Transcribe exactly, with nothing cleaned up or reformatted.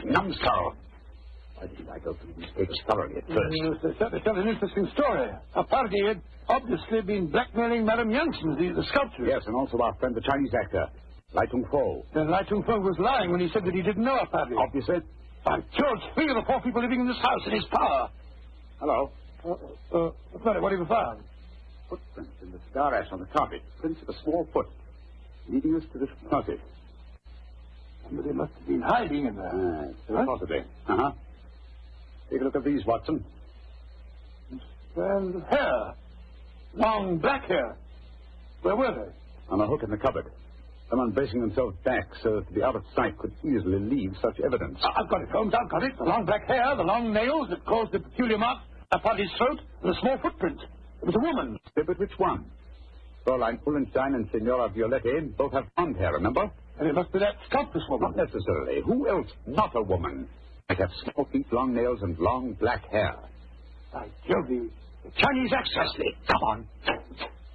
numbskull. Why didn't I go through these papers thoroughly at first? Yes, they certainly tell an interesting story. A party had obviously been blackmailing Madame Janssen, the, the sculptor. Yes, and also our friend, the Chinese actor, Lai Tung Fo. Then Lai Tung Fo was lying when he said that he didn't know a party. Obviously. By George, three of the four people living in this house in his power. Hello. Uh, uh, sorry, what have you found? Footprints in the cigar ash on the carpet. Prints of a small foot leading us to this closet. Somebody must have been hiding in there. Uh, huh? Possibly. Uh-huh. Take a look at these, Watson. And hair. Long black hair. Where were they? On a hook in the cupboard. Someone bracing themselves back so that the out of sight could easily leave such evidence. I- I've got it, Holmes. I've got it. The long black hair, the long nails that caused the peculiar mark upon his throat, and the small footprint. It was a woman. But which one? Fräulein Ullenstein and Signora Violette both have blonde hair, remember? And it must be that sculptress woman. Not necessarily. Who else, not a woman, might have small feet, long nails, and long black hair? By Jove, the Chinese access. Come on.